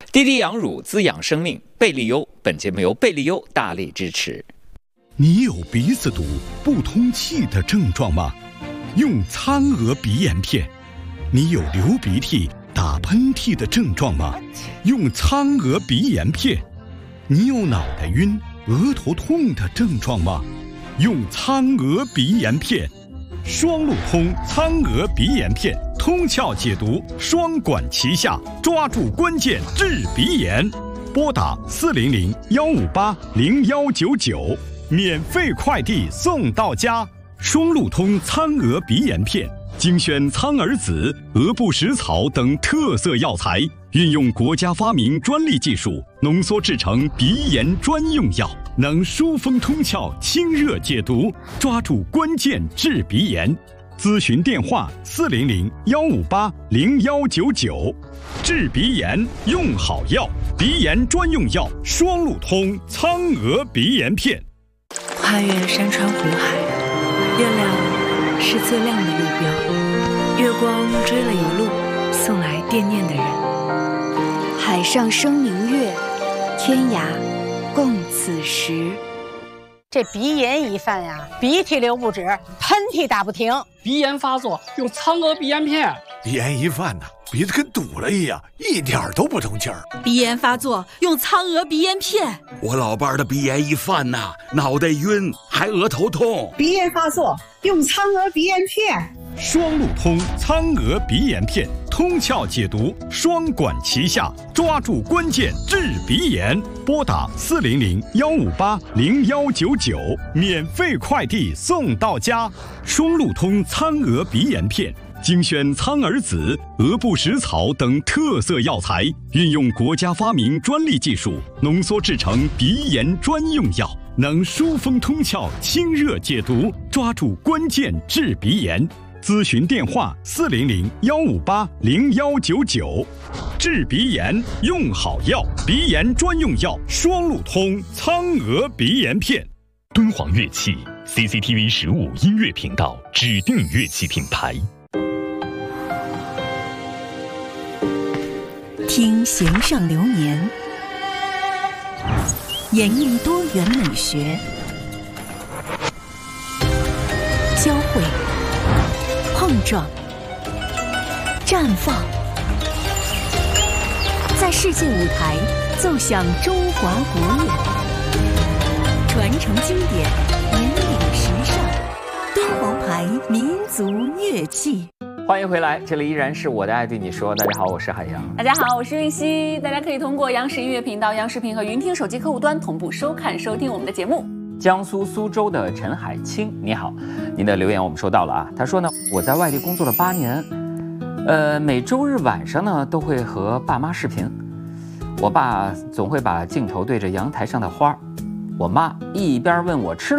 滴滴养乳滋养生命，贝利优。本节目由贝利优大力支持。 你有鼻子堵、不通气的症状吗？用苍娥鼻炎片。你有流鼻涕、打喷嚏的症状吗？用苍娥鼻炎片。你有脑袋晕、额头痛的症状吗？用苍娥鼻炎片。双路通苍娥鼻炎片，通窍解毒，双管齐下，抓住关键治鼻炎。拨打400-158-0199，免费快递送到家。双路通苍娥鼻炎片，精选苍耳子、鹅不食草等特色药材，运用国家发明专利技术，浓缩制成鼻炎专用药，能疏风通窍、清热解毒，抓住关键治鼻炎。咨询电话400-158-0199。治鼻炎用好药，鼻炎专用药双路通苍娥鼻炎片。 跨越山川湖海，月亮是最亮的路标，月光追了一路，送来惦念的人。 海上生明月，天涯共此时。 这鼻炎一犯呀，鼻涕流不止，喷嚏打不停。 鼻炎发作用苍娥鼻炎片。 鼻炎一犯呢，鼻子跟堵了一样，一点都不通气儿。 鼻炎发作用苍娥鼻炎片。 我老伴儿的鼻炎一犯呐，脑袋晕，还额头痛。 鼻炎发作用苍娥鼻炎片。 双路通苍娥鼻炎片，通窍解毒，双管齐下，抓住关键治鼻炎。拨打400-158-0199，免费快递送到家。双路通苍娥鼻炎片，精选苍耳子、鹅不食草等特色药材，运用国家发明专利技术，浓缩制成鼻炎专用药，能疏风通窍、清热解毒，抓住关键治鼻炎。咨询电话400-158-0199。治鼻炎用好药，鼻炎专用药双路通苍娥鼻炎片。 敦煌乐器 CCTV 15音乐频道指定乐器品牌。 听弦上流年，演绎多元美学，交汇、碰撞、绽放，在世界舞台奏响中华国乐，传承经典，引领时尚，敦煌牌民族乐器。 欢迎回来，这里依然是我的爱对你说。大家好，我是海洋。 大家好，我是韵熙。大家可以通过央视音乐频道、央视频和云听手机客户端同步收看、收听我们的节目。 江苏苏州的陈海清，你好，您的留言我们收到了啊。他说呢，我在外地工作了8年，每周日晚上呢都会和爸妈视频，我爸总会把镜头对着阳台上的花，我妈一边问我吃了